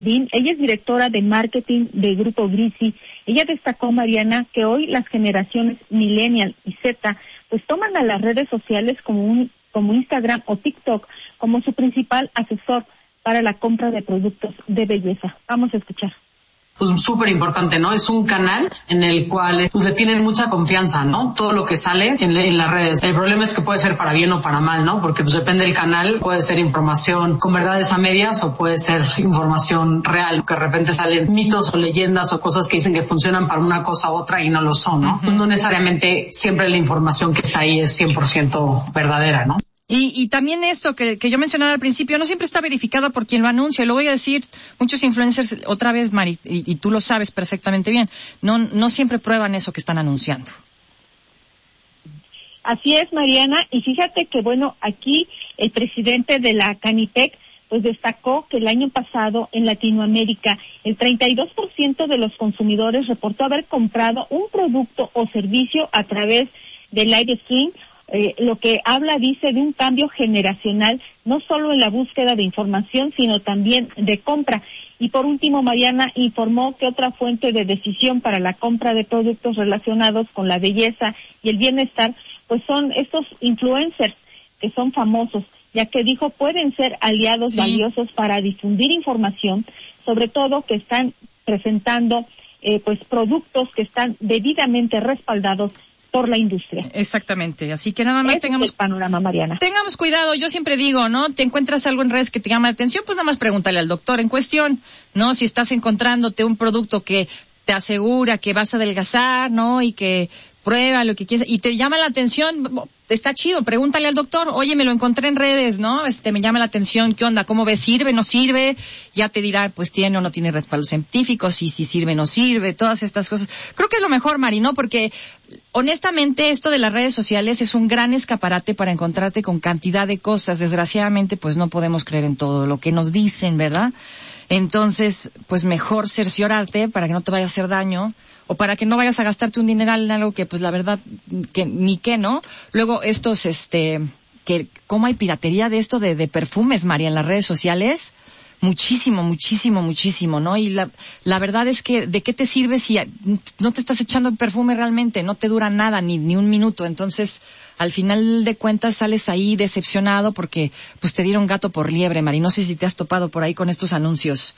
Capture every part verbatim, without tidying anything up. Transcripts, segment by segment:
Ella es directora de marketing de Grupo Grisi. Ella destacó, Mariana, que hoy las generaciones Millennial y Z pues toman a las redes sociales como un como Instagram o TikTok como su principal asesor para la compra de productos de belleza. Vamos a escuchar. Pues súper importante, ¿no? Es un canal en el cual pues, le tienen mucha confianza, ¿no? Todo lo que sale en, en las redes. El problema es que puede ser para bien o para mal, ¿no? Porque pues depende del canal, puede ser información con verdades a medias o puede ser información real, que de repente salen mitos o leyendas o cosas que dicen que funcionan para una cosa u otra y no lo son, ¿no? Uh-huh. No necesariamente siempre la información que está ahí es cien por ciento verdadera, ¿no? Y, y también esto que, que yo mencionaba al principio, no siempre está verificado por quien lo anuncia. Lo voy a decir, muchos influencers, otra vez, Mari, y, y tú lo sabes perfectamente bien, no, no siempre prueban eso que están anunciando. Así es, Mariana, y fíjate que, bueno, aquí el presidente de la Canitec, pues destacó que el año pasado en Latinoamérica el treinta y dos por ciento de los consumidores reportó haber comprado un producto o servicio a través del live stream. Eh, lo que habla, dice, de un cambio generacional, no solo en la búsqueda de información, sino también de compra. Y por último, Mariana informó que otra fuente de decisión para la compra de productos relacionados con la belleza y el bienestar, pues son estos influencers que son famosos, ya que dijo pueden ser aliados sí. valiosos para difundir información, sobre todo que están presentando eh, pues productos que están debidamente respaldados por la industria. Exactamente, así que nada más Ese tengamos es el panorama, Mariana. Tengamos cuidado, yo siempre digo, ¿no? Te encuentras algo en redes que te llama la atención, pues nada más pregúntale al doctor en cuestión, ¿no? Si estás encontrándote un producto que te asegura que vas a adelgazar, ¿no? Y que prueba lo que quieras y te llama la atención, está chido, pregúntale al doctor, oye, me lo encontré en redes, ¿no? Este, me llama la atención, ¿qué onda? ¿Cómo ves? ¿Sirve? ¿No sirve? Ya te dirá, pues tiene o no tiene respaldos científicos, y si sirve, no sirve, todas estas cosas. Creo que es lo mejor, Mari, ¿no? Porque, honestamente, esto de las redes sociales es un gran escaparate para encontrarte con cantidad de cosas. Desgraciadamente, pues no podemos creer en todo lo que nos dicen, ¿verdad? Entonces, pues mejor cerciorarte para que no te vaya a hacer daño, o para que no vayas a gastarte un dineral en algo que, pues la verdad, que ni qué, ¿no? Luego estos, este, que, ¿cómo hay piratería de esto de, de perfumes, María, en las redes sociales? Muchísimo, muchísimo, muchísimo, ¿no? Y la, la verdad es que, ¿de qué te sirve si no te estás echando el perfume realmente? No te dura nada, ni, ni un minuto. Entonces, al final de cuentas sales ahí decepcionado porque, pues te dieron gato por liebre, Mari. No sé si te has topado por ahí con estos anuncios.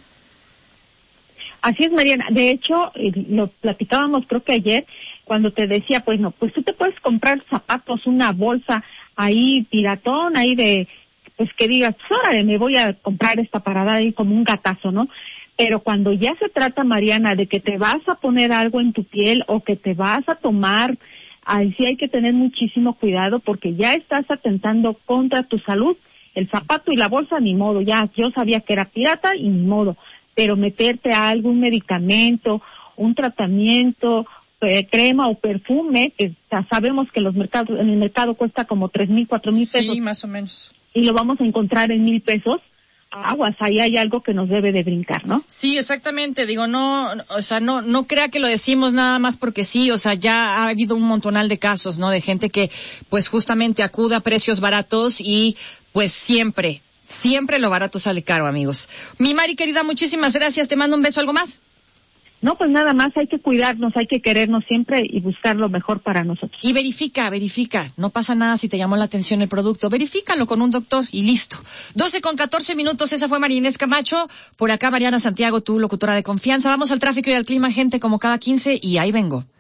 Así es, Mariana. De hecho, lo platicábamos creo que ayer, cuando te decía, pues no, pues tú te puedes comprar zapatos, una bolsa ahí piratón, ahí de, pues que digas, órale, me voy a comprar esta parada ahí como un gatazo, ¿no? Pero cuando ya se trata, Mariana, de que te vas a poner algo en tu piel o que te vas a tomar, ahí sí hay que tener muchísimo cuidado porque ya estás atentando contra tu salud. El zapato y la bolsa, ni modo, ya yo sabía que era pirata y ni modo. Pero meterte a algún medicamento, un tratamiento, eh, crema o perfume, que ya sabemos que los mercados, en el mercado cuesta como tres mil, cuatro mil pesos. Sí, más o menos. Y lo vamos a encontrar en mil pesos. Aguas, ahí hay algo que nos debe de brincar, ¿no? Sí, exactamente, digo, no, o sea, no, no crea que lo decimos nada más porque sí, o sea, ya ha habido un montonal de casos, ¿no? De gente que, pues justamente acude a precios baratos y, pues siempre, siempre lo barato sale caro, amigos. Mi Mari querida, muchísimas gracias, te mando un beso, ¿algo más? No, pues nada más, hay que cuidarnos, hay que querernos siempre y buscar lo mejor para nosotros. Y verifica, verifica, no pasa nada si te llamó la atención el producto, verifícalo con un doctor y listo. doce con catorce minutos, esa fue María Inés Camacho, por acá Mariana Santiago, tu locutora de confianza. Vamos al tráfico y al clima, gente, como cada quince, y ahí vengo.